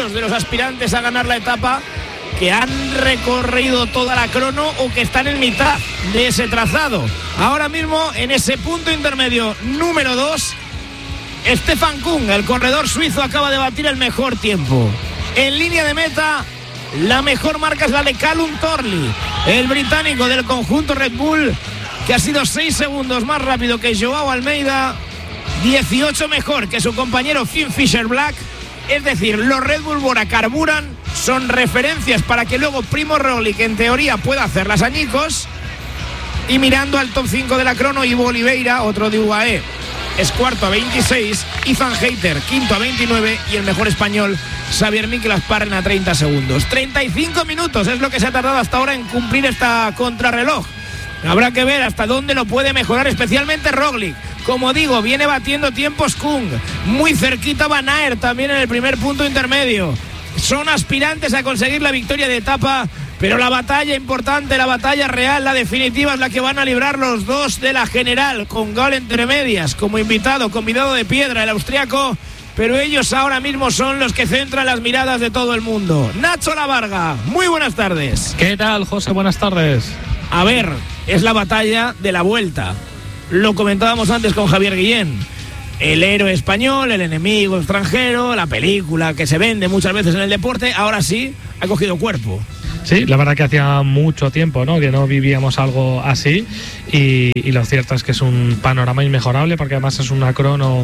dos de los aspirantes a ganar la etapa que han recorrido toda la crono o que están en mitad de ese trazado. Ahora mismo en ese punto intermedio número 2, Stefan Kung, el corredor suizo, acaba de batir el mejor tiempo. En línea de meta, la mejor marca es la de Callum Thorley, el británico del conjunto Red Bull, que ha sido 6 segundos más rápido que Joao Almeida, 18 mejor que su compañero Finn Fisher-Black. Es decir, los Red Bull Bora carburan, son referencias para que luego Primo Roglic en teoría pueda hacer las añicos. Y mirando al top 5 de la crono, Ivo Oliveira, otro de UAE, es cuarto a 26, Ethan Hayter quinto a 29 y el mejor español Xavier Mikel Asparren a 30 segundos. 35 minutos es lo que se ha tardado hasta ahora en cumplir esta contrarreloj. Habrá que ver hasta dónde lo puede mejorar, especialmente Roglic. Como digo, viene batiendo tiempos Kung, muy cerquita Van Aert también en el primer punto intermedio. Son aspirantes a conseguir la victoria de etapa, pero la batalla importante, la batalla real, la definitiva, es la que van a librar los dos de la general, con Gol entre medias como invitado, convidado de piedra, el austriaco, pero ellos ahora mismo son los que centran las miradas de todo el mundo. Nacho Lavarga, muy buenas tardes. ¿Qué tal, José? Buenas tardes. A ver, es la batalla de la vuelta. Lo comentábamos antes con Javier Guillén. El héroe español, el enemigo extranjero, la película que se vende muchas veces en el deporte, ahora sí ha cogido cuerpo. Sí, la verdad que hacía mucho tiempo, ¿no?, que no vivíamos algo así, y lo cierto es que es un panorama inmejorable, porque además es una crono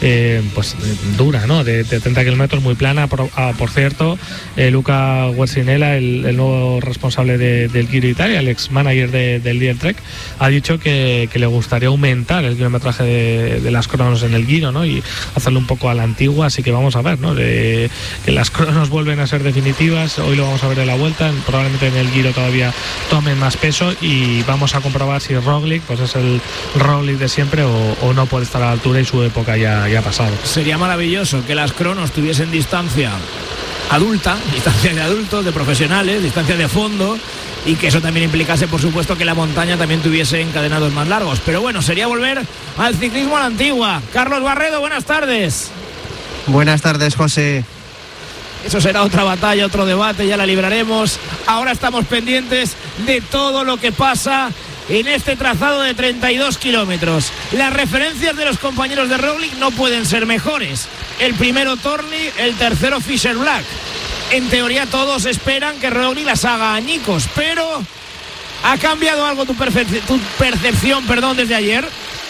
dura, ¿no?, de 30 kilómetros, muy plana. Por cierto, Luca Guercinella, el nuevo responsable del Giro Italia, el ex manager del Diel Trek, ha dicho que le gustaría aumentar el kilometraje de las cronos en el Giro, ¿no?, y hacerlo un poco a la antigua. Así que vamos a ver, ¿no?, que las cronos vuelven a ser definitivas. Hoy lo vamos a ver en la vuelta, probablemente en el Giro todavía tomen más peso, y vamos a comprobar si Roglic pues es el Roglic de siempre o no puede estar a la altura y su época ya ha pasado. Sería maravilloso que las cronos tuviesen distancia adulta, distancia de adultos, de profesionales, distancia de fondo, y que eso también implicase, por supuesto, que la montaña también tuviese encadenados más largos. Pero bueno, sería volver al ciclismo a la antigua. Carlos Barredo, buenas tardes. Buenas tardes, José. Eso será otra batalla, otro debate, ya la libraremos. Ahora estamos pendientes de todo lo que pasa en este trazado de 32 kilómetros. Las referencias de los compañeros de Roglic no pueden ser mejores. El primero Thorley, el tercero Fisher-Black. En teoría todos esperan que Roglic las haga añicos, pero ¿ha cambiado algo tu percepción desde ayer?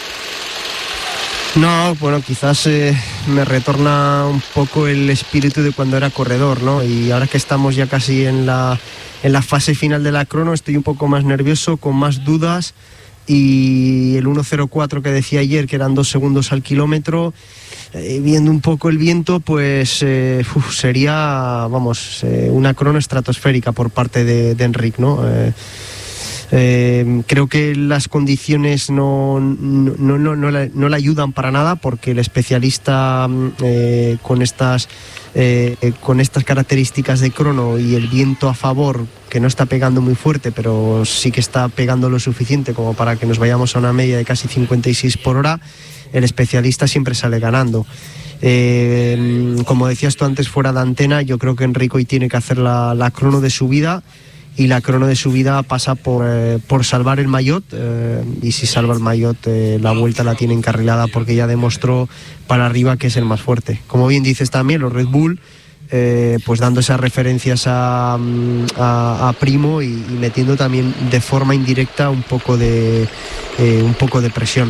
No, bueno, quizás me retorna un poco el espíritu de cuando era corredor, ¿no? Y ahora que estamos ya casi en la fase final de la crono, estoy un poco más nervioso, con más dudas, y el 1.04 que decía ayer, que eran 2 segundos al kilómetro, viendo un poco el viento, pues sería, una crono estratosférica por parte de Enric, ¿no? Creo que las condiciones no le ayudan para nada, porque el especialista con estas características de crono y el viento a favor, que no está pegando muy fuerte, pero sí que está pegando lo suficiente como para que nos vayamos a una media de casi 56 por hora, el especialista siempre sale ganando. Como decías tú antes fuera de antena, yo creo que Enric hoy tiene que hacer la crono de subida, y la crono de subida pasa por salvar el maillot, y si salva el maillot, la vuelta la tiene encarrilada, porque ya demostró para arriba que es el más fuerte. Como bien dices también, los Red Bull pues dando esas referencias a Primo, y metiendo también de forma indirecta un poco de presión.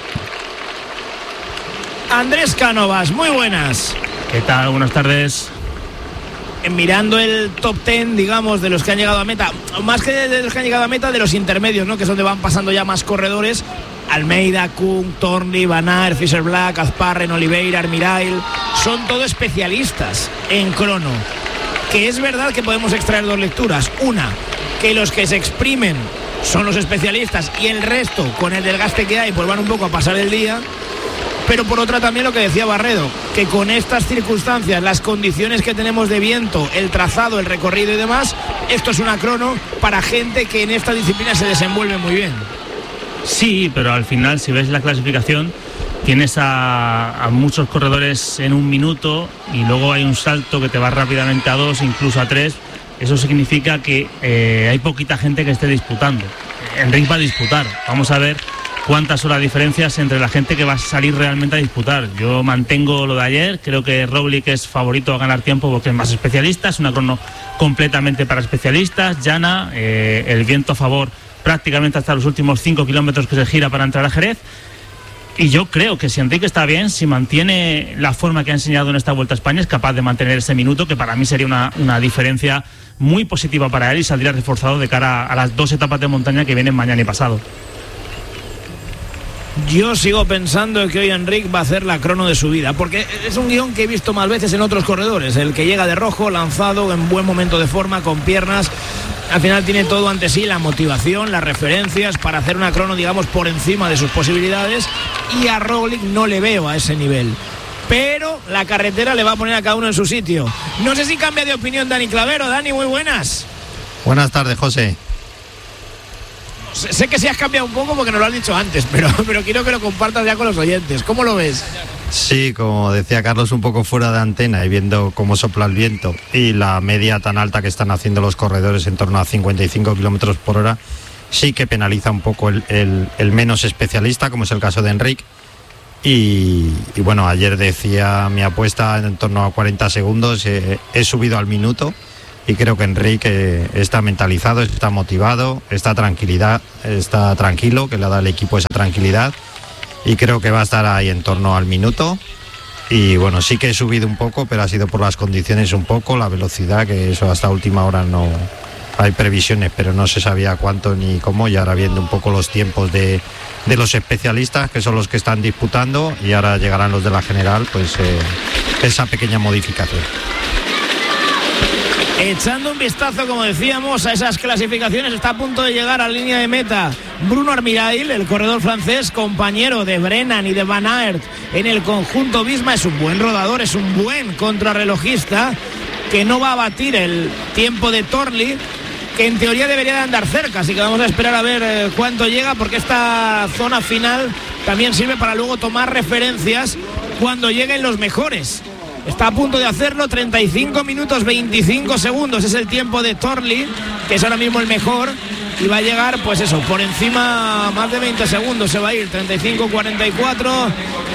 Andrés Cánovas, muy buenas. ¿Qué tal? Buenas tardes. Mirando el top 10, digamos, de los que han llegado a meta, más que de los que han llegado a meta, de los intermedios, ¿no?, que es donde van pasando ya más corredores: Almeida, Kung, Thorley, Van Aert, Fisher-Black, Asparren, Oliveira, Armirail, son todos especialistas en crono. Que es verdad que podemos extraer dos lecturas: una, que los que se exprimen son los especialistas, y el resto, con el desgaste que hay, pues van un poco a pasar el día. Pero por otra también lo que decía Barredo, que con estas circunstancias, las condiciones que tenemos de viento, el trazado, el recorrido y demás, esto es una crono para gente que en esta disciplina se desenvuelve muy bien. Sí, pero al final, si ves la clasificación, tienes a muchos corredores en un minuto y luego hay un salto que te va rápidamente a 2, incluso a 3. Eso significa que hay poquita gente que esté disputando. Enric va a disputar. Vamos a ver cuántas son las diferencias entre la gente que va a salir realmente a disputar. Yo mantengo lo de ayer. Creo que Roglic es favorito a ganar tiempo porque es más especialista. Es una crono completamente para especialistas. llana, el viento a favor prácticamente hasta los últimos 5 kilómetros que se gira para entrar a Jerez. Y yo creo que si Enrique está bien, si mantiene la forma que ha enseñado en esta Vuelta a España, es capaz de mantener ese minuto, que para mí sería una diferencia muy positiva para él y saldría reforzado de cara a las 2 etapas de montaña que vienen mañana y pasado. Yo sigo pensando que hoy Enric va a hacer la crono de su vida, porque es un guión que he visto más veces en otros corredores, el que llega de rojo, lanzado, en buen momento de forma, con piernas. Al final tiene todo ante sí, la motivación, las referencias para hacer una crono, digamos, por encima de sus posibilidades, y a Roglic no le veo a ese nivel. Pero la carretera le va a poner a cada uno en su sitio. No sé si cambia de opinión Dani Clavero. Dani, muy buenas. Buenas tardes, José. Sé que sí has cambiado un poco porque nos lo has dicho antes, pero quiero que lo compartas ya con los oyentes. ¿Cómo lo ves? Sí, como decía Carlos, un poco fuera de antena y viendo cómo sopla el viento y la media tan alta que están haciendo los corredores, en torno a 55 kilómetros por hora, sí que penaliza un poco el menos especialista, como es el caso de Enric. Y bueno, ayer decía mi apuesta en torno a 40 segundos, he subido al minuto. Y creo que Enrique está mentalizado, está motivado, está tranquilo, que le da al equipo esa tranquilidad. Y creo que va a estar ahí en torno al minuto. Y bueno, sí que he subido un poco, pero ha sido por las condiciones un poco, la velocidad, que eso hasta última hora no hay previsiones, pero no se sabía cuánto ni cómo. Y ahora viendo un poco los tiempos de los especialistas, que son los que están disputando, y ahora llegarán los de la general, pues esa pequeña modificación. Echando un vistazo, como decíamos, a esas clasificaciones, está a punto de llegar a la línea de meta Bruno Armirail, el corredor francés, compañero de Brennan y de Van Aert en el conjunto Visma. Es un buen rodador, es un buen contrarrelojista, que no va a batir el tiempo de Torli, que en teoría debería de andar cerca, así que vamos a esperar a ver cuánto llega, porque esta zona final también sirve para luego tomar referencias cuando lleguen los mejores. Está a punto de hacerlo, 35 minutos 25 segundos es el tiempo de Torli, que es ahora mismo el mejor, y va a llegar, pues eso, por encima más de 20 segundos se va a ir, 35-44,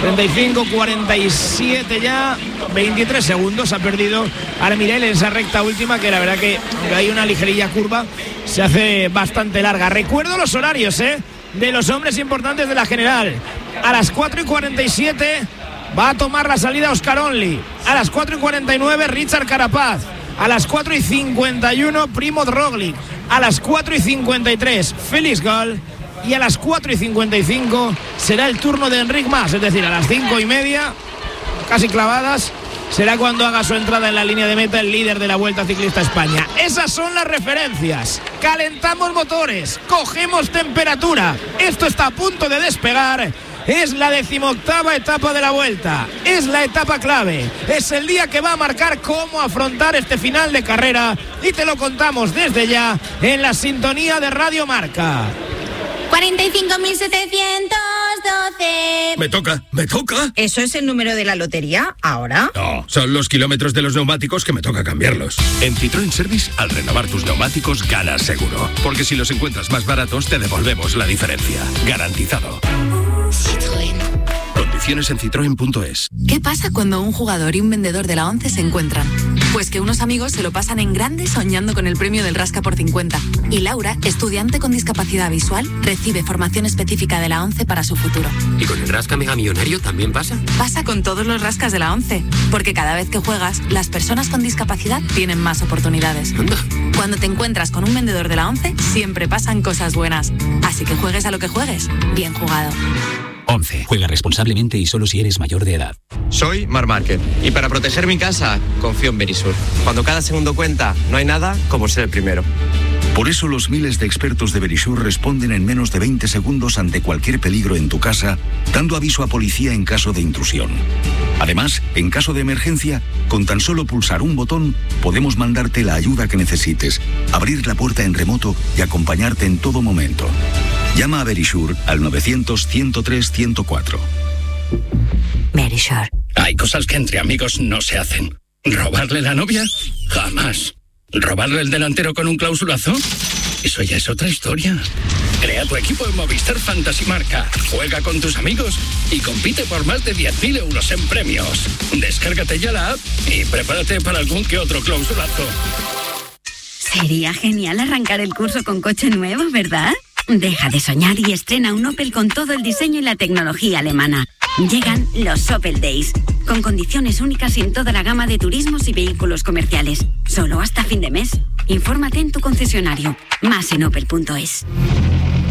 35-47 ya, 23 segundos ha perdido Armirail en esa recta última, que la verdad que hay una ligerilla curva, se hace bastante larga. Recuerdo los horarios de los hombres importantes de la general. A las 4:47 va a tomar la salida Oscar Onley. A las 4:49 Richard Carapaz. A las 4:51 Primoz Roglic. A las 4:53 Felix Gall. Y a las 4:55 será el turno de Enric Mas. Es decir, a las 5:30, casi clavadas, será cuando haga su entrada en la línea de meta el líder de la Vuelta Ciclista España. Esas son las referencias. Calentamos motores, cogemos temperatura. Esto está a punto de despegar. Es la 18ª etapa de la Vuelta. Es la etapa clave. Es el día que va a marcar cómo afrontar este final de carrera. Y te lo contamos desde ya en la sintonía de Radio Marca. 45.712. Me toca. ¿Eso es el número de la lotería ahora? No, son los kilómetros de los neumáticos que me toca cambiarlos. En Citroën Service, al renovar tus neumáticos, ganas seguro. Porque si los encuentras más baratos, te devolvemos la diferencia. Garantizado. Citroën. Condiciones en citroen.es. ¿Qué pasa cuando un jugador y un vendedor de la ONCE se encuentran? Pues que unos amigos se lo pasan en grande soñando con el premio del Rasca por 50. Y Laura, estudiante con discapacidad visual, recibe formación específica de la ONCE para su futuro. ¿Y con el Rasca Mega Millonario también pasa? Pasa con todos los rascas de la ONCE. Porque cada vez que juegas, las personas con discapacidad tienen más oportunidades. Anda. Cuando te encuentras con un vendedor de la ONCE, siempre pasan cosas buenas. Así que juegues a lo que juegues, bien jugado. 11. Juega responsablemente y solo si eres mayor de edad. Soy Marc Márquez y para proteger mi casa confío en Verisur. Cuando cada segundo cuenta, no hay nada como ser el primero. Por eso los miles de expertos de Verisur responden en menos de 20 segundos ante cualquier peligro en tu casa, dando aviso a policía en caso de intrusión. Además, en caso de emergencia, con tan solo pulsar un botón, podemos mandarte la ayuda que necesites, abrir la puerta en remoto y acompañarte en todo momento. Llama a Verisur al 900-103-104. Verisure. Hay cosas que entre amigos no se hacen. ¿Robarle la novia? Jamás. ¿Robarle el delantero con un clausulazo? Eso ya es otra historia. Crea tu equipo en Movistar Fantasy Marca. Juega con tus amigos y compite por más de 10.000 euros en premios. Descárgate ya la app y prepárate para algún que otro clausulazo. Sería genial arrancar el curso con coche nuevo, ¿verdad? Deja de soñar y estrena un Opel con todo el diseño y la tecnología alemana. Llegan los Opel Days, con condiciones únicas en toda la gama de turismos y vehículos comerciales. Solo hasta fin de mes. Infórmate en tu concesionario. Más en opel.es.